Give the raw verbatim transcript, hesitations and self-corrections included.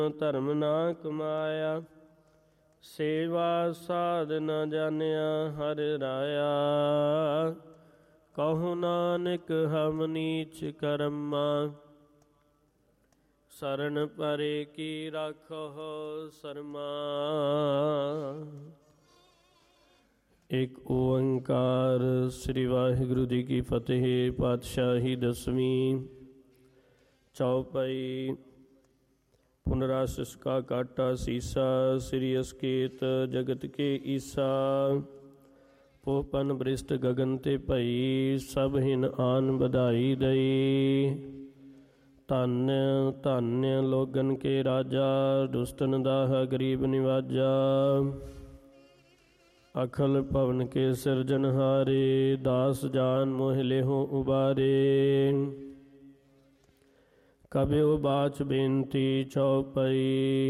ਧਰਮ ਨਾ ਕਮਾਇਆ, ਸੇਵਾ ਸਾਧ ਨ ਜਾਣਿਆ ਹਰ ਰਾਇਆ। ਕਹੋ ਨਾਨਕ ਹਮ ਨੀਚ ਕਰਮਾ, ਸਰਣ ਪਰੇ ਕੀ ਰਾਖੋ ਸਰਮਾ। ਇੱਕ ਓੰਕਾਰ। ਸ੍ਰੀ ਵਾਹਿਗੁਰੂ ਜੀ ਕੀ ਫਤਿਹ। ਪਾਤਸ਼ਾਹੀ ਦਸਵੀਂ। ਚੌਪਈ। ਪੁਨਰਾਸਿਸ ਕਾ ਕਾਟਾ ਸੀਸਾ, ਸ੍ਰੀ ਅਸਕੇਤ ਜਗਤ ਕੇ ਈਸਾ। ਪੋਪਨ ਬ੍ਰਿਸ਼ਟ ਗਗਨ ਤੇ ਭਈ, ਸਭ ਹਿਨ ਆਨ ਵਧਾਈ ਦਈ। ਧੰਨ ਧੰਨ ਲੋਗਨ ਕੇ ਰਾਜਾ, ਦੁਸਤਨ ਦਾਹ ਗਰੀਬ ਨਿਵਾਜਾ। ਅਖਲ ਭਵਨ ਕੇ ਸਿਰਜਨਹਾਰੇ, ਦਾਸ ਜਾਨ ਮੋਹਿ ਲੇਹੁ ਉਬਾਰੇ। ਕਬਿਉ ਬਾਚ ਬੇਨਤੀ ਚੌਪਈ।